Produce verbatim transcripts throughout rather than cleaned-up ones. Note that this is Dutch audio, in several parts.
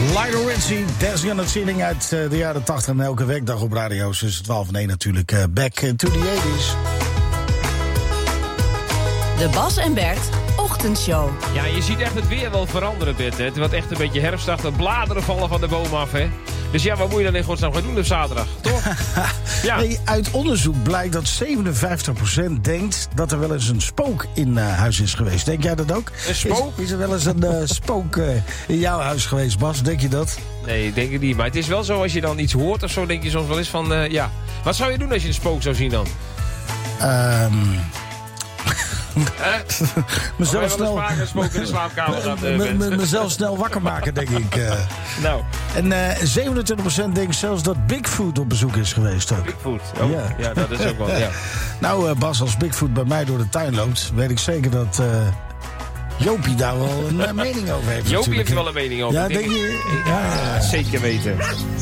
Lionel Richie, Dancing on the Ceiling uit uh, de jaren tachtig en elke werkdag op radio tussen twaalf en één natuurlijk. Uh, back to the eighties. De Bas en Bert Ochtendshow. Ja, je ziet echt het weer wel veranderen, Bert. Hè. Het wordt echt een beetje herfstachtig. Bladeren vallen van de boom af, hè. Dus ja, wat moet je dan in godsnaam gaan doen op zaterdag, toch? Ja. Hey, uit onderzoek blijkt dat zevenenvijftig procent denkt dat er wel eens een spook in uh, huis is geweest. Denk jij dat ook? Een spook? Is, is er wel eens een uh, spook uh, in jouw huis geweest, Bas? Denk je dat? Nee, ik denk het niet. Maar het is wel zo, als je dan iets hoort of zo, denk je soms wel eens van, uh, ja. Wat zou je doen als je een spook zou zien dan? Ehm... Um... mezelf snel een spook in de slaapkamer gaat, uh, mezelf snel wakker maken, denk ik. Uh. Nou. En uh, zevenentwintig procent denkt zelfs dat Bigfoot op bezoek is geweest ook. Bigfoot? Oh, ja. ja, dat is ook wel, ja. Nou, uh, Bas, als Bigfoot bij mij door de tuin loopt, weet ik zeker dat uh, Jopie daar wel een uh, mening over heeft. Jopie heeft er wel een mening over. Ja, denk je? Ja, ja, ja. Zeker weten.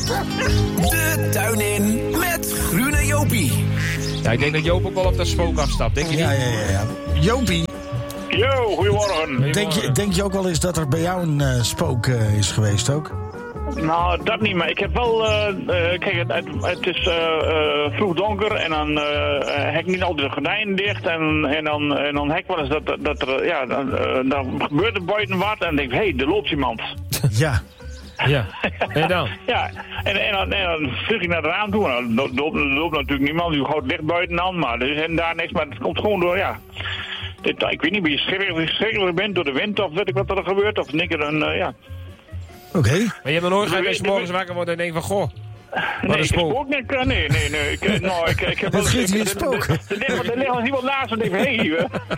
De tuin in met Groene Jopie. Ja, ik denk dat Joop ook wel op dat spook afstapt, denk je niet? Ja, ja, ja. ja. Jopie. Yo, goedemorgen. Denk je, denk je ook wel eens dat er bij jou een uh, spook uh, is geweest ook? Nou, dat niet, maar ik heb wel... Uh, uh, kijk, het, het, het is uh, uh, vroeg donker en dan uh, hek niet altijd de gordijnen dicht. En, en, dan, en dan hek wel eens dat, dat er... Ja, dan, uh, dan gebeurt er buiten wat en dan denk ik... Hé, hey, er loopt iemand. Ja. Ja, en dan? Ja, en, en, dan, en dan vlieg ik naar het raam toe. Nou, er loopt, er loopt natuurlijk niemand, u houdt licht buiten dan, maar er is en daar niks. Maar het komt gewoon door, ja... Dit, ik weet niet of je schrikkelijk, schrikkelijk bent door de wind of weet ik wat er gebeurt. Of niks, een, uh, ja... Oké. Okay. Maar je hebt nog nooit gehad als je morgens wakker wordt en denkt van, goh... Nee, ik spook. spook niet. Nee, nee, nee. Ik, nou, ik, ik heb wel eens geen spook. Er ligt al iemand naast en denk van, hé, je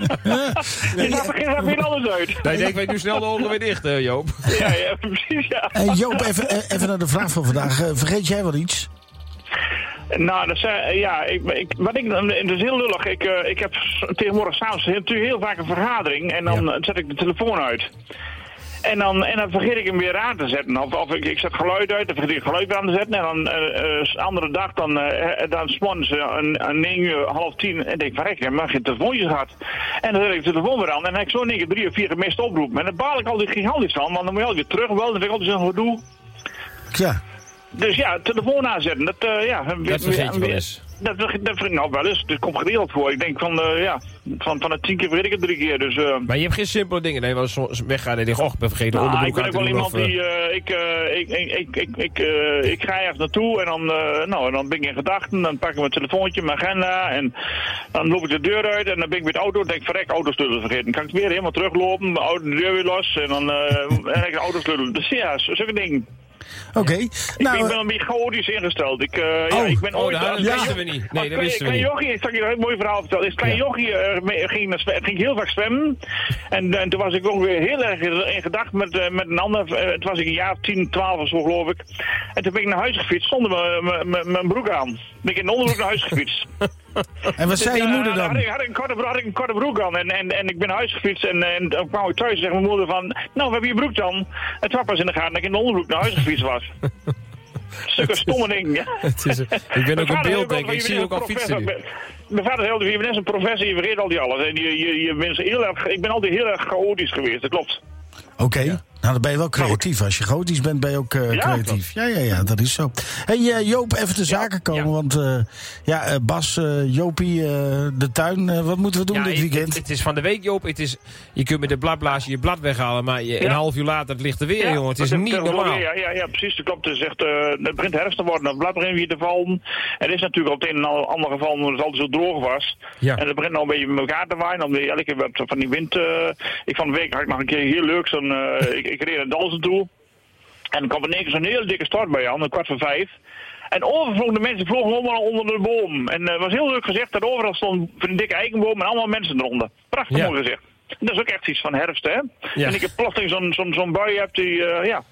gaat er weer alles uit. Nee, denk ik, nu snel de ogen weer dicht, uh, Joop. Ja, ja, precies, ja. Hey, Joop, even, even naar de vraag van vandaag. Uh, vergeet jij wel iets? Nou, dat zei, ja, ik, ik, wat ik, het is heel lullig. Ik, uh, ik heb tegenwoordig s'avonds heel, heel vaak een vergadering en dan ja. zet ik de telefoon uit. En dan, en dan vergeet ik hem weer aan te zetten. Of, of ik, ik zet geluid uit, dan vergeet ik geluid weer aan te zetten. En dan uh, uh, andere dag, dan, uh, dan s'morgens een negen uur, half tien. En denk ik, verrek, ik heb maar geen telefoontjes gehad. En dan zet ik de telefoon weer aan. En dan heb ik zo in één keer drie of vier gemiste oproepen. En daar baal ik altijd gigantisch van, want dan moet je altijd weer terug. Wel, dan vind ik altijd zo'n gedoe. Ja. Dus ja, telefoon aanzetten. Dat, uh, ja, dat vergeet je wel eens. Dat, dat, dat nou wel eens. Dat komt geregeld voor. Ik denk van, uh, ja, van, van de tien keer vergeet ik het drie keer. Dus, uh... Maar je hebt geen simpele dingen. Nee, wel eens weggaan en je denkt, oh, ik ben vergeten nou, onderbroek ik ben ook wel iemand of, die, uh, ik, uh, ik, ik, ik, ik, ik, uh, ik ga ergens naartoe en dan, uh, nou, en dan ben ik in gedachten. Dan pak ik mijn telefoontje, mijn agenda en dan loop ik de deur uit en dan ben ik met de auto. Dan denk ik, verrek, autosleutel vergeten. Dan kan ik weer helemaal teruglopen, mijn auto, de deur weer los en dan uh, en heb ik de autosleutel. Dus ja, zulke dingen. Oké. Okay. Nou, ik ben een beetje chaotisch ingesteld. Ik, uh, oh, ja, ik ben oh, ooit... dat ja. wisten we niet. Nee, dat wisten we niet. Jochie, ik zal je een mooi verhaal vertellen. Is klein ja. Jochie uh, ging, ging heel vaak zwemmen. En, en toen was ik ook weer heel erg in gedacht met, uh, met een ander. Uh, toen was ik een jaar tien, twaalf of zo, geloof ik. En toen ben ik naar huis gefietst, zonder mijn broek aan. Ben ik in de onderbroek naar huis gefietst. En wat zei je moeder dan? Had ik, had ik, een, korte, had ik een korte broek aan en, en, en ik ben naar huis gefietst en, en dan kwam ik thuis en zei mijn moeder van, nou, we hebben je broek dan. Het was pas in de gaten dat ik in de onderbroek naar huis gefietst was. Stukken stomme dingen. Ja. Het is een, ik ben ook een beeld, denk ik. Ik zie ook al fietsen. Mijn vader zei altijd, je bent een professor, je vergeet al die alles. En je, je, je bent heel erg, ik ben altijd heel erg chaotisch geweest, dat klopt. Oké, okay. ja. Nou dan ben je wel creatief. Als je chaotisch bent, ben je ook uh, ja, creatief. Ja, ja, ja, dat is zo. Hey uh, Joop, even te zaken komen. Ja. Want uh, ja, uh, Bas, uh, Jopie, uh, de tuin. Uh, wat moeten we doen ja, dit weekend? Het, het is van de week, Joop. Het is, je kunt met de bladblaasje je blad weghalen. Maar je, ja. een half uur later het ligt er weer, ja, jongen. Het is niet normaal. Ja, ja, ja, precies. Dat klopt. Het, is echt, uh, het begint herfst te worden. Het blad begint weer te vallen. Er is natuurlijk op het een en ander geval omdat het altijd zo droog was. Ja. En het begint nou een beetje met elkaar te waaien. Dan elke keer van die wind. Uh, ik van de week had ik nog een keer heel leuk. Zo'n, uh, ik, ik reed naar Dalsen toe. En er kwam in één keer zo'n hele dikke stort bij aan, een kwart voor vijf. En overvlogen de mensen vlogen allemaal onder de boom. En het uh, was heel leuk gezegd dat overal stond een dikke eikenboom en allemaal mensen eronder. Prachtig ja. mooi gezegd. Dat is ook echt iets van herfst, hè? Ja. En ik heb plotseling zo'n zo'n zo'n bui hebt die, uh, ja...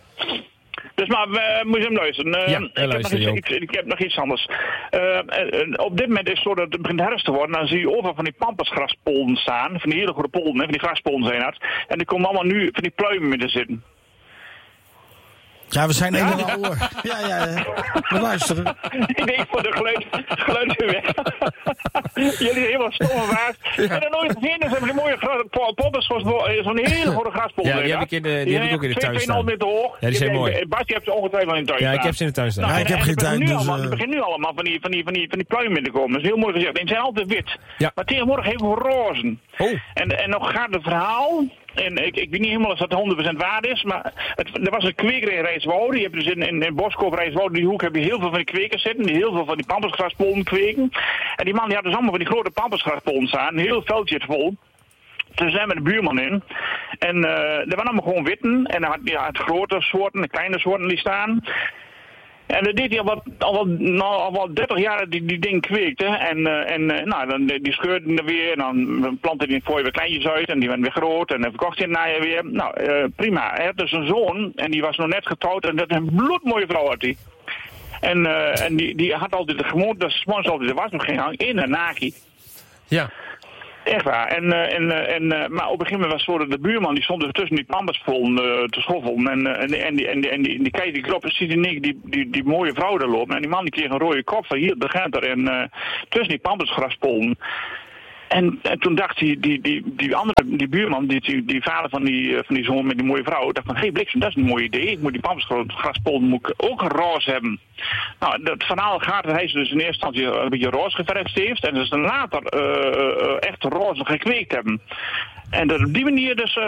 Dus maar, uh, moet je hem luisteren. Uh, ja, ik, heb luister, nog iets, ik, ik heb nog iets anders. Uh, uh, op dit moment is het zo dat het begint herfst te worden. Dan zie je overal van die pampersgraspolden staan. Van die hele goede polden, hè, van die graspolden zijn dat. En die komen allemaal nu van die pluimen in te zitten. Ja, we zijn een en al hoor. Ja, ja, ja. We luisteren. Ik denk voor de geluid, geluid weer weg. Jullie zijn helemaal stomme waard. Ja. En dan nooit gezien, ze hebben die mooie poppers, zo'n hele grote graspolder. Ja, die heb ik, in de, die heb ik ook in de tuin staan. twee komma nul meter hoog. Ja, die zijn mooi. Bas, je hebt ze ongetwijfeld in de tuin staan. Ja, ik heb ze in de tuin staan. Nou, ja, ik heb geen tuin, dus... Er uh... beginnen nu allemaal van die, van die, van die, van die pluimen in te komen. Dat is heel mooi gezegd. En die zijn altijd wit. Ja. Maar tegenwoordig hebben we rozen. Oh. En, en nog gaat het verhaal... En ik, ik weet niet helemaal of dat honderd procent waar is, maar het, er was een kweker in Rijswoude. Je hebt dus in, in, in Boskoop, Rijswoude, die hoek heb je heel veel van die kwekers zitten, die heel veel van die pampersgraspollen kweken. En die man die had dus allemaal van die grote pampersgraspollen staan, een heel veldje vol. Toen zijn we de buurman in. En uh, er waren allemaal gewoon witten. En dan had hij had grote soorten, de kleine soorten die staan. En dat deed hij al wat, al wat, nou, al wat dertig jaar dat die, die ding kweekte. En, uh, en uh, nou, dan, die scheurde er weer. En dan plantte hij voor je weer kleintjes uit. En die werden weer groot. En dan verkocht hij het najaar weer. Nou, uh, prima. Hij had dus een zoon. En die was nog net getrouwd. En dat een bloedmooie vrouw had hij. En, uh, en die, die had altijd de gewoonte dat ze 's morgens altijd de wasmachine ging hangen in een naki. Ja. Echt waar. En, uh, en, uh, en, uh, maar op een gegeven moment was het zo dat de buurman die stond er tussen die pampersvollen uh, te schoffelen. En, uh, en, en, die, en, die, en die, die kijkt die klop, ziet die, die, die, die mooie vrouw daar lopen. En die man die kreeg een rode kop van hier, daar gaat er. En uh, tussen die pampersgraspollen. En, en toen dacht die, die, die, die andere, die buurman, die, die, die vader van die, van die zoon met die mooie vrouw, dacht van, hé hey, bliksem, dat is een mooi idee. Ik moet die pampersgraspollen moet ik ook roze hebben. Nou, dat verhaal gaat dat hij ze dus in eerste instantie een beetje roze geverfd heeft. En dus dan later uh, uh, echt roze gekweekt hebben. En dat op die manier dus... Uh,